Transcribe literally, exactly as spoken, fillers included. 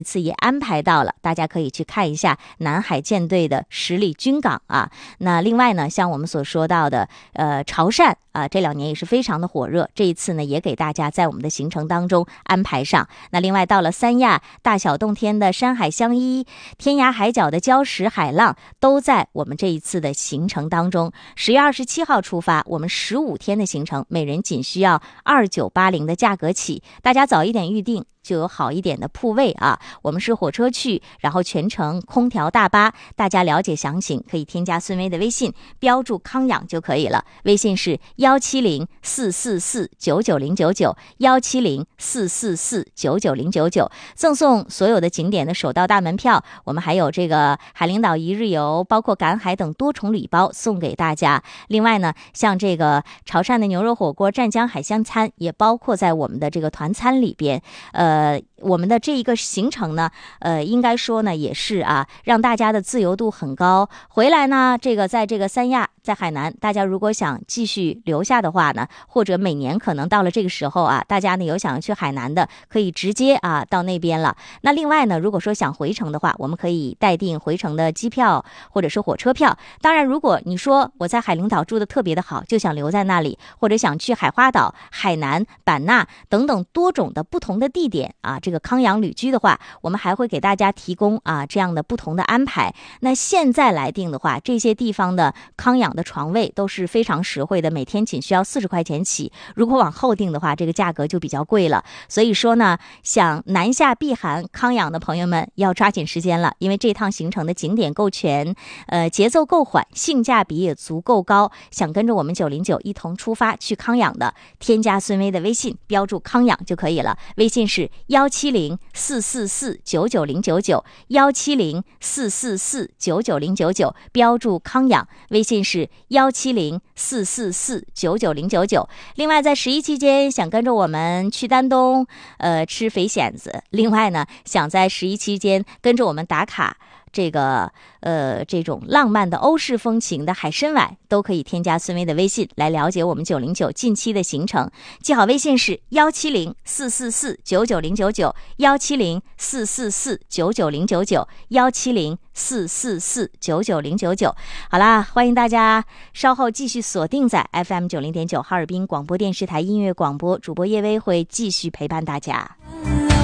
次也安排到了，大家可以去看一下南海舰队的十里军港啊。那另外呢，像我们所说到的呃潮汕啊，这两年也是非常的火热，这一次呢也给大家在我们的行程当中安排上。那另外到了三亚，大小洞天的山海相依，天涯海角的礁石海浪，都在我们这一次的行程当中。十月二十七号出发，我们十五天的行程，每人仅需要二九八零的价格起，大家早一点预定就有好一点的铺位啊。我们是火车去，然后全程空调大巴，大家了解详情可以添加孙薇的微信，标注康养就可以了。微信是幺七零四四四九九零九九，幺七零四四四九九零九九，赠送所有的景点的首到大门票。我们还有这个海陵岛一日游，包括赶海等多重礼包送给大家。另外呢，像这个潮汕的牛肉火锅、湛江海鲜餐也包括在我们的这个团餐里边。呃，我们的这一个行程呢，呃，应该说呢也是啊，让大家的自由度很高。回来呢，这个在这个三亚，在海南，大家如果想继续留下的话呢，或者每年可能到了这个时候啊，大家呢有想去海南的，可以直接啊到那边了。那另外呢，如果说想回程的话，我们可以待定回程的机票或者是火车票。当然，如果你说我在海陵岛住的特别的好，就想留在那里，或者想去海花岛、海南、版纳等等多种的不同的地点啊，这个康养旅居的话，我们还会给大家提供啊这样的不同的安排。那现在来定的话，这些地方的康养的床位都是非常实惠的，每天仅需要四十块钱起。如果往后定的话，这个价格就比较贵了。所以说呢，想南下避寒康养的朋友们要抓紧时间了，因为这趟行程的景点够全，呃，节奏够缓，性价比也足够高。想跟着我们九零九一同出发去康养的，添加孙薇的微信，标注康养就可以了。微信是幺七零四四四九九零九九，幺七零四四四九九零九九，标注康养。微信是幺七零四四四九九零九九。另外，在十一期间想跟着我们去丹东，呃，吃肥蚬子。另外呢，想在十一期间跟着我们打卡。这个呃，这种浪漫的欧式风情的海参崴，都可以添加孙薇的微信来了解我们九零九近期的行程。记好微信是幺七零四四四九九零九九，幺七零四四四九九零九九，幺七零四四四九九零九九。好啦，欢迎大家稍后继续锁定在 F M 九零点九哈尔滨广播电视台音乐广播，主播叶薇会继续陪伴大家。